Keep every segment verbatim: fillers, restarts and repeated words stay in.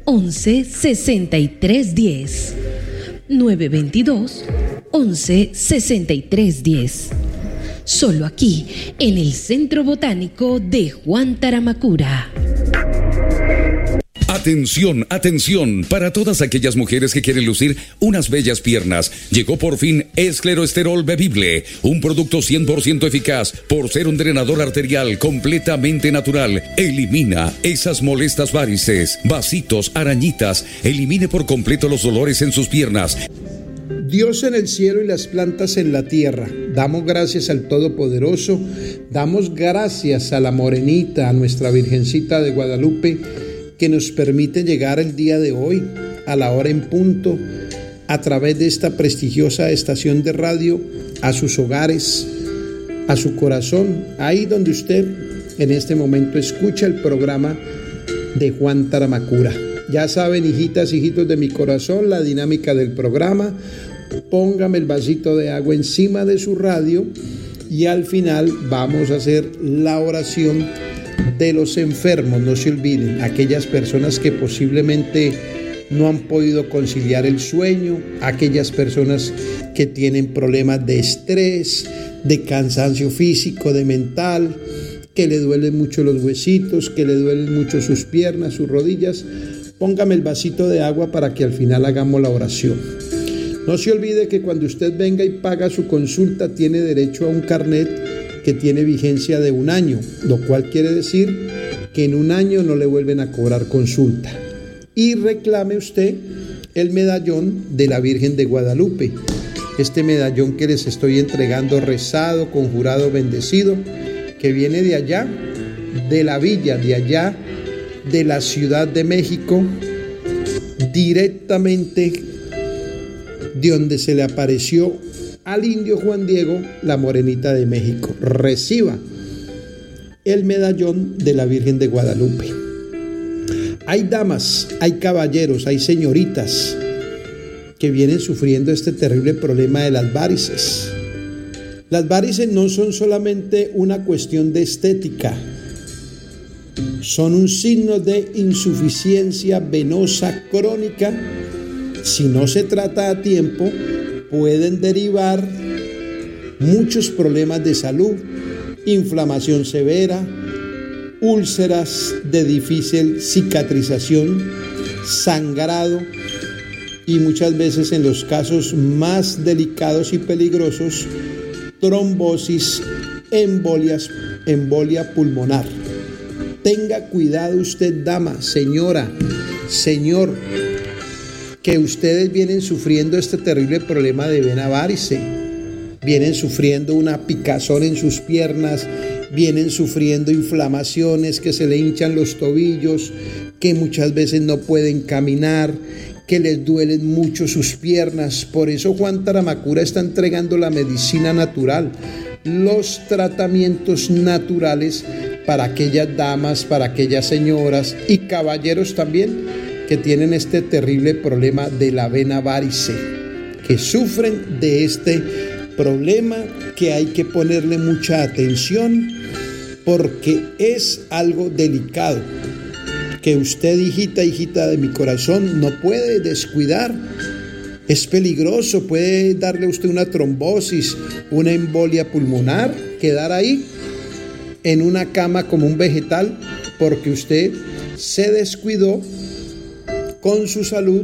once, sesenta y tres diez. nueve dos dos, once, sesenta y tres diez. Solo aquí, en el Centro Botánico de Juan Taramacura. Atención, atención, para todas aquellas mujeres que quieren lucir unas bellas piernas, llegó por fin Escleroesterol Bebible, un producto cien por ciento eficaz por ser un drenador arterial completamente natural. Elimina esas molestas varices, vasitos, arañitas, elimine por completo los dolores en sus piernas. Dios en el cielo y las plantas en la tierra, damos gracias al Todopoderoso, damos gracias a la Morenita, a nuestra Virgencita de Guadalupe, que nos permite llegar el día de hoy a la hora en punto a través de esta prestigiosa estación de radio a sus hogares, a su corazón, ahí donde usted en este momento escucha el programa de Juan Taramacura. Ya saben, hijitas, hijitos de mi corazón, la dinámica del programa. Póngame el vasito de agua encima de su radio y al final vamos a hacer la oración de los enfermos. No se olviden, aquellas personas que posiblemente no han podido conciliar el sueño, aquellas personas que tienen problemas de estrés, de cansancio físico, de mental, que le duelen mucho los huesitos, que le duelen mucho sus piernas, sus rodillas. Póngame el vasito de agua para que al final hagamos la oración. No se olvide que cuando usted venga y paga su consulta tiene derecho a un carnet que tiene vigencia de un año, lo cual quiere decir que en un año no le vuelven a cobrar consulta. Y reclame usted el medallón de la Virgen de Guadalupe, este medallón que les estoy entregando rezado, conjurado, bendecido, que viene de allá, de la villa, de allá, de la Ciudad de México, directamente de donde se le apareció al indio Juan Diego, la Morenita de México. Reciba el medallón de la Virgen de Guadalupe. Hay damas, hay caballeros, hay señoritas que vienen sufriendo este terrible problema de las varices. Las varices no son solamente una cuestión de estética, son un signo de insuficiencia venosa crónica. Si no se trata a tiempo, pueden derivar muchos problemas de salud, inflamación severa, úlceras de difícil cicatrización, sangrado y muchas veces en los casos más delicados y peligrosos, trombosis, embolias, embolia pulmonar. Tenga cuidado usted, dama, señora, señor, que ustedes vienen sufriendo este terrible problema de vena varice, vienen sufriendo una picazón en sus piernas, vienen sufriendo inflamaciones, que se le hinchan los tobillos, que muchas veces no pueden caminar, que les duelen mucho sus piernas. Por eso Juan Taramacura está entregando la medicina natural, los tratamientos naturales para aquellas damas, para aquellas señoras y caballeros también que tienen este terrible problema de la vena varice, que sufren de este problema que hay que ponerle mucha atención porque es algo delicado que usted, hijita, hijita de mi corazón, no puede descuidar. Es peligroso, puede darle a usted una trombosis, una embolia pulmonar, quedar ahí en una cama como un vegetal porque usted se descuidó con su salud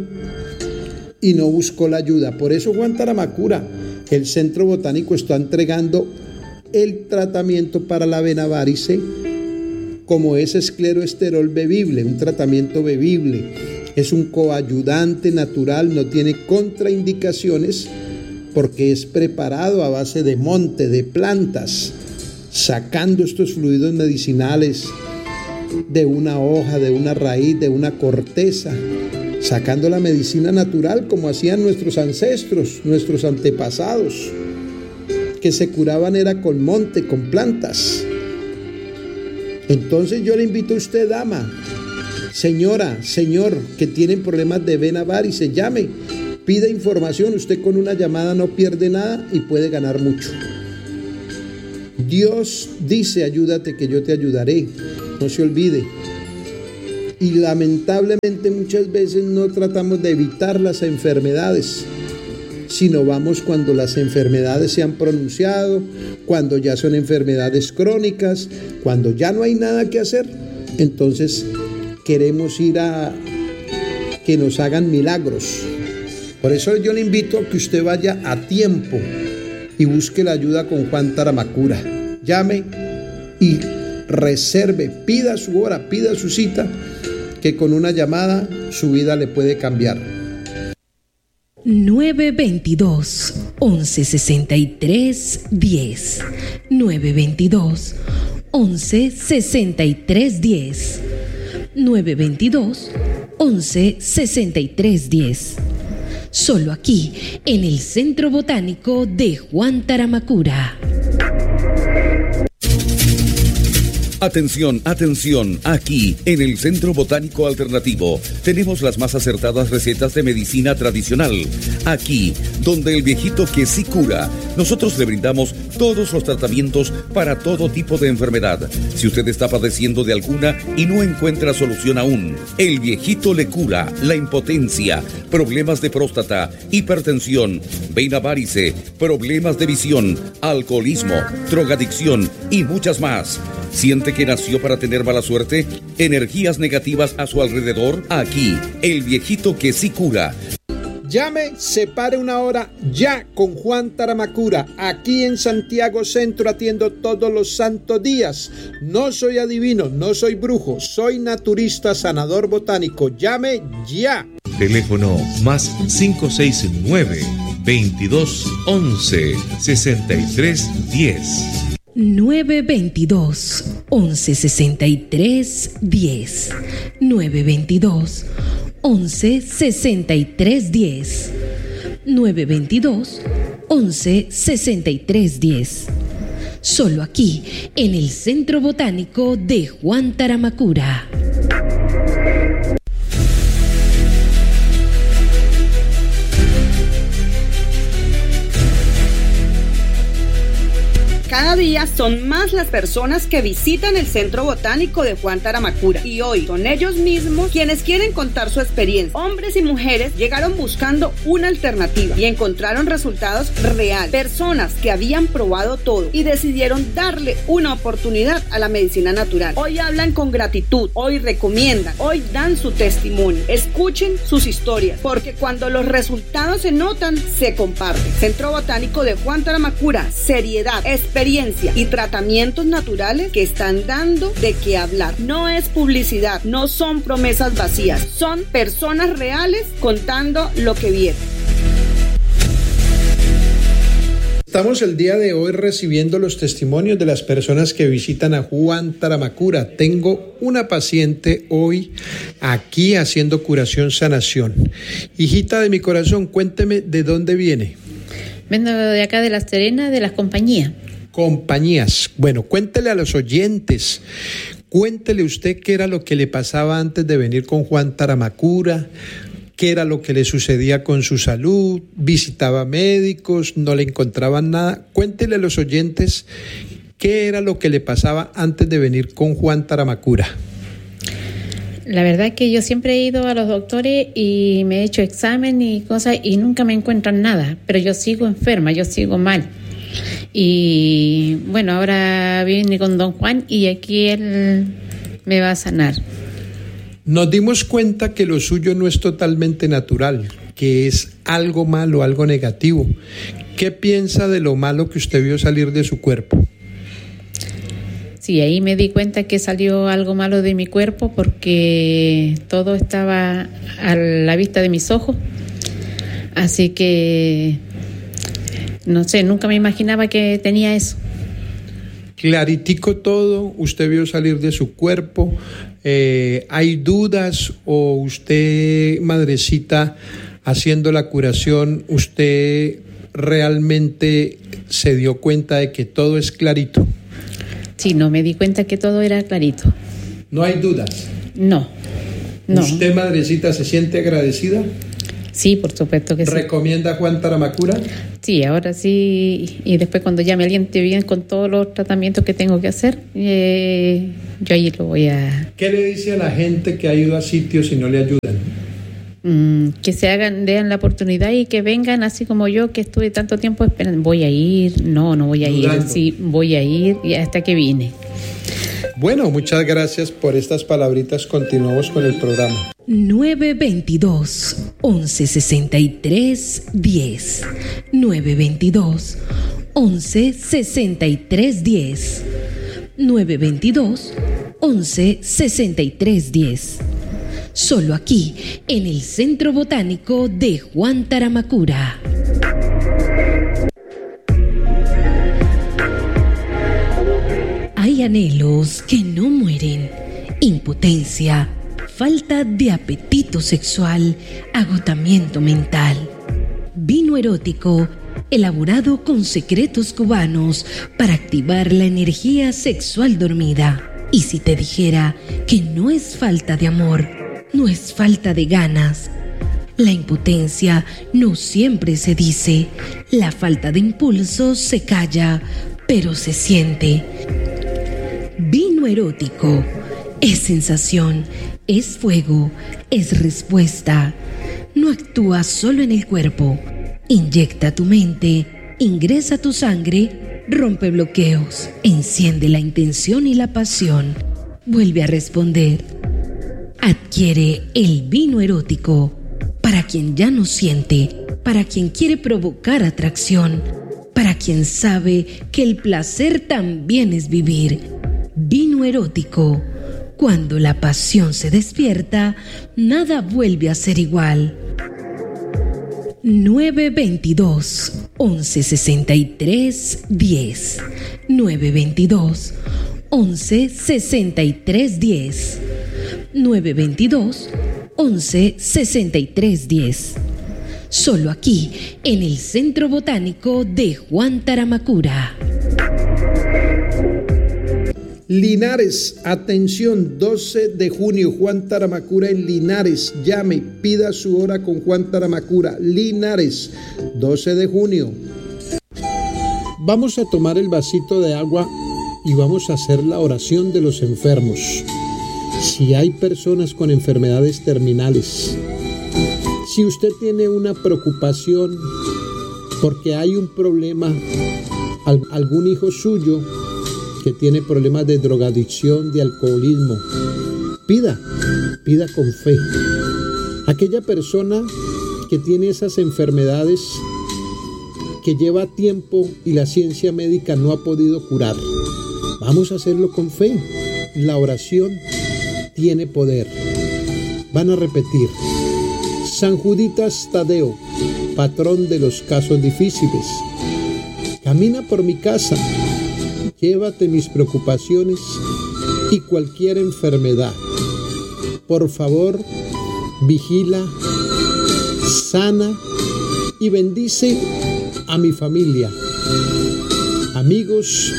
y no buscó la ayuda. Por eso Juan Taramacura, el Centro Botánico, está entregando el tratamiento para la vena varice, como es escleroesterol bebible, un tratamiento bebible. Es un coayudante natural, no tiene contraindicaciones porque es preparado a base de monte, de plantas, sacando estos fluidos medicinales de una hoja, de una raíz, de una corteza, sacando la medicina natural como hacían nuestros ancestros, nuestros antepasados, que se curaban era con monte, con plantas. Entonces yo le invito a usted, dama, señora, señor, que tienen problemas de vena varice, llame, pida información. Usted con una llamada no pierde nada y puede ganar mucho. Dios dice, ayúdate que yo te ayudaré. No se olvide, Y lamentablemente muchas veces no tratamos de evitar las enfermedades, sino vamos cuando las enfermedades se han pronunciado, cuando ya son enfermedades crónicas, cuando ya no hay nada que hacer. Entonces queremos ir a que nos hagan milagros. Por eso yo le invito a que usted vaya a tiempo y busque la ayuda con Juan Taramacura. Llame y reserve, pida su hora, pida su cita, que con una llamada su vida le puede cambiar. nueve veintidós, once sesenta y tres, diez. nueve veintidós, once sesenta y tres, diez. nueve veintidós, once sesenta y tres, diez. Solo aquí, en el Centro Botánico de Juan Taramacura. Atención, atención, aquí en el Centro Botánico Alternativo tenemos las más acertadas recetas de medicina tradicional. Aquí, donde el viejito que sí cura, nosotros le brindamos todos los tratamientos para todo tipo de enfermedad. Si usted está padeciendo de alguna y no encuentra solución aún, el viejito le cura la impotencia, problemas de próstata, hipertensión, vena varice, problemas de visión, alcoholismo, drogadicción y muchas más. ¿Siente que nació para tener mala suerte? ¿Energías negativas a su alrededor? Aquí, el viejito que sí cura. Llame, separe una hora ya con Juan Taramacura. Aquí en Santiago Centro atiendo todos los santos días. No soy adivino, no soy brujo, soy naturista, sanador botánico. Llame ya. Teléfono más cinco seis nueve, veintidós, once, sesenta y tres, diez. nueve veintidós, once sesenta y tres, diez. nueve veintidós, once sesenta y tres, diez. nueve veintidós, once sesenta y tres, diez. Solo aquí, en el Centro Botánico de Juan Taramacura. Cada día son más las personas que visitan el Centro Botánico de Juan Taramacura y hoy son ellos mismos quienes quieren contar su experiencia. Hombres y mujeres llegaron buscando una alternativa y encontraron resultados reales. Personas que habían probado todo y decidieron darle una oportunidad a la medicina natural. Hoy hablan con gratitud, hoy recomiendan, hoy dan su testimonio. Escuchen sus historias, porque cuando los resultados se notan, se comparten. Centro Botánico de Juan Taramacura, seriedad, experiencia y tratamientos naturales que están dando de qué hablar. No es publicidad, no son promesas vacías, son personas reales contando lo que vieron. Estamos el día de hoy recibiendo los testimonios de las personas que visitan a Juan Taramacura. Tengo una paciente hoy aquí haciendo curación sanación. Hijita de mi corazón, cuénteme de dónde viene. Vengo de acá de La Serena, de las compañías. Compañías. Bueno, cuéntele a los oyentes, cuéntele usted qué era lo que le pasaba antes de venir con Juan Taramacura, qué era lo que le sucedía con su salud, visitaba médicos, no le encontraban nada. Cuéntele a los oyentes qué era lo que le pasaba antes de venir con Juan Taramacura. La verdad es que yo siempre he ido a los doctores y me he hecho examen y cosas y nunca me encuentran nada, pero yo sigo enferma, yo sigo mal. Y bueno, ahora vine con don Juan y aquí él me va a sanar. Nos dimos cuenta que lo suyo no es totalmente natural, que es algo malo, algo negativo. ¿Qué piensa de lo malo que usted vio salir de su cuerpo? Sí, ahí me di cuenta que salió algo malo de mi cuerpo porque todo estaba a la vista de mis ojos. Así que no sé, nunca me imaginaba que tenía eso. Claritico todo, usted vio salir de su cuerpo. Eh, ¿Hay dudas o usted, madrecita, haciendo la curación, usted realmente se dio cuenta de que todo es clarito? Sí, no, me di cuenta que todo era clarito. ¿No hay dudas? No, no. ¿Usted, madrecita, se siente agradecida? Sí, por supuesto que sí. ¿Recomienda Juan Taramacura? Sí, ahora sí. Y después cuando ya me aliente bien con todos los tratamientos que tengo que hacer, eh, yo ahí lo voy a... ¿Qué le dice a la gente que ha ido a sitios y no le ayudan? Mm, que se hagan, den la oportunidad y que vengan así como yo, que estuve tanto tiempo esperando. Voy a ir, no, no voy a Dudando. ir, sí, voy a ir y hasta que vine. Bueno, muchas gracias por estas palabritas. Continuamos con el programa. nueve veintidós, once sesenta y tres, diez. nueve veintidós, once sesenta y tres, diez. nueve veintidós, once sesenta y tres, diez. Solo aquí, en el Centro Botánico de Juan Taramacura. Hay anhelos que no mueren, impotencia, falta de apetito sexual, agotamiento mental. Vino erótico, elaborado con secretos cubanos para activar la energía sexual dormida. Y si te dijera que no es falta de amor, no es falta de ganas. La impotencia no siempre se dice, la falta de impulso se calla, pero se siente. Vino erótico es sensación, es fuego, es respuesta. No actúa solo en el cuerpo, inyecta tu mente, ingresa tu sangre, rompe bloqueos, enciende la intención y la pasión, vuelve a responder. Adquiere el vino erótico para quien ya no siente, para quien quiere provocar atracción, para quien sabe que el placer también es vivir. Vino erótico. Cuando la pasión se despierta, nada vuelve a ser igual. nueve veintidós, once sesenta y tres, diez. nueve veintidós, once sesenta y tres, diez. nueve veintidós, once sesenta y tres, diez. Solo aquí, en el Centro Botánico de Juan Taramacura. Linares, atención, doce de junio, Juan Taramacura en Linares. Llame, pida su hora con Juan Taramacura. Linares, doce de junio. Vamos a tomar el vasito de agua y vamos a hacer la oración de los enfermos. Si hay personas con enfermedades terminales, si usted tiene una preocupación porque hay un problema, algún hijo suyo que tiene problemas de drogadicción, de alcoholismo, pida, pida con fe. Aquella persona que tiene esas enfermedades que lleva tiempo y la ciencia médica no ha podido curar, vamos a hacerlo con fe. La oración tiene poder. Van a repetir: San Juditas Tadeo, patrón de los casos difíciles, camina por mi casa, llévate mis preocupaciones y cualquier enfermedad. Por favor, vigila, sana y bendice a mi familia. Amigos,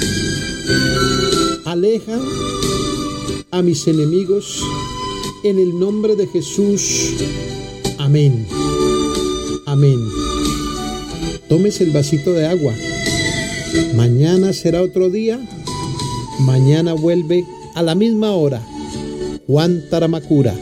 aleja a mis enemigos en el nombre de Jesús. Amén. Amén. Tómese el vasito de agua. Mañana será otro día. Mañana vuelve a la misma hora. Juan Taramacura.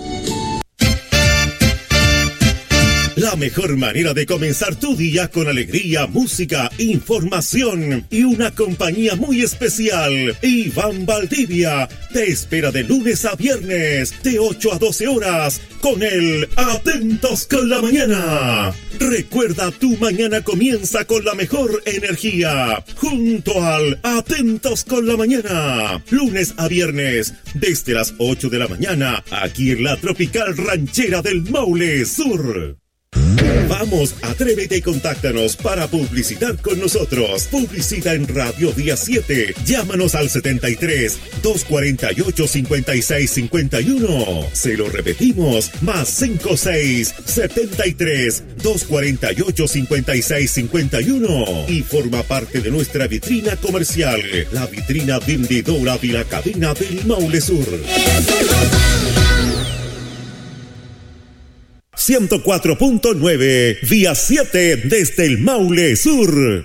La mejor manera de comenzar tu día con alegría, música, información y una compañía muy especial. Iván Valdivia te espera de lunes a viernes de ocho a doce horas con el Atentos con la Mañana. Recuerda, tu mañana comienza con la mejor energía junto al Atentos con la Mañana. Lunes a viernes desde las ocho de la mañana aquí en la tropical ranchera del Maule Sur. Vamos, atrévete y contáctanos para publicitar con nosotros. Publicita en Radio Día siete. Llámanos al setenta y tres, doscientos cuarenta y ocho, cincuenta y seis cincuenta y uno. Se lo repetimos, más cincuenta y seis, setenta y tres, doscientos cuarenta y ocho, cincuenta y seis cincuenta y uno. Y forma parte de nuestra vitrina comercial, la vitrina vendedora de la cadena del Maule Sur. ciento cuatro punto nueve, Vía siete desde el Maule Sur.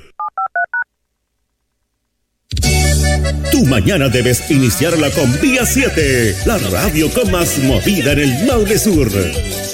Tu mañana debes iniciarla con Vía siete, la radio con más movida en el Maule Sur.